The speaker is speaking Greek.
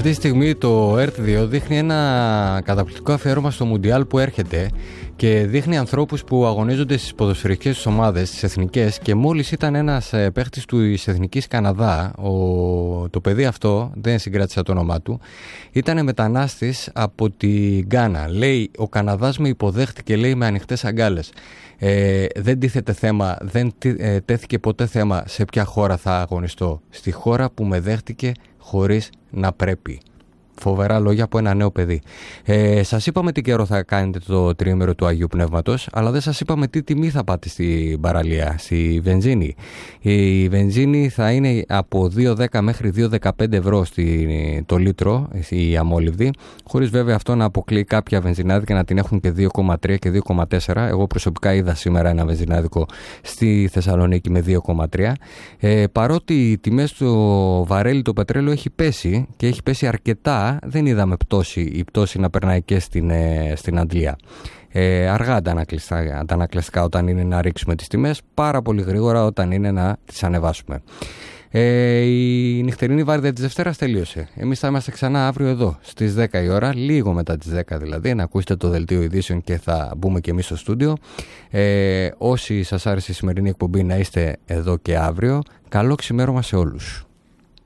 Αυτή τη στιγμή το RT2 δείχνει ένα καταπληκτικό αφιέρωμα στο Μουντιάλ που έρχεται και δείχνει ανθρώπους που αγωνίζονται στις ποδοσφαιρικές τους ομάδες, στις εθνικές, και μόλις ήταν ένας παίχτης της Εθνικής Καναδά, το παιδί αυτό, δεν συγκράτησα το όνομά του, ήταν μετανάστης από τη Γκάνα. Λέει, ο Καναδάς με υποδέχτηκε, λέει, με ανοιχτές αγκάλες. Δεν τίθεται θέμα, δεν τέθηκε ποτέ θέμα σε ποια χώρα θα αγωνιστώ. Στη χώρα που με δέχτηκε χωρίς να πρέπει. Φοβερά λόγια από ένα νέο παιδί. Σας είπαμε τι καιρό θα κάνετε το τριήμερο του Αγίου Πνεύματος, αλλά δεν σας είπαμε τι τιμή θα πάτε στην παραλία, στη βενζίνη. Η βενζίνη θα είναι από 2,10 μέχρι 2,15 ευρώ το λίτρο, η αμόλυβδη, χωρίς βέβαια αυτό να αποκλείει κάποια βενζινάδικα να την έχουν και 2,3 και 2,4. Εγώ προσωπικά είδα σήμερα ένα βενζινάδικο στη Θεσσαλονίκη με 2,3. Παρότι οι τιμές του βαρέλι το πετρέλαιο έχει πέσει και έχει πέσει αρκετά, δεν είδαμε η πτώση να περνάει και στην Αντλία. Αργά αντανακλαστικά όταν είναι να ρίξουμε τις τιμές, πάρα πολύ γρήγορα όταν είναι να τις ανεβάσουμε. Η νυχτερινή βάρδια της Δευτέρας τελείωσε. Εμείς θα είμαστε ξανά αύριο εδώ στις 10 η ώρα, λίγο μετά τις 10 δηλαδή, να ακούσετε το δελτίο ειδήσεων και θα μπούμε και εμείς στο στούντιο. Όσοι σας άρεσε η σημερινή εκπομπή, να είστε εδώ και αύριο. Καλό ξημέρωμα σε όλους.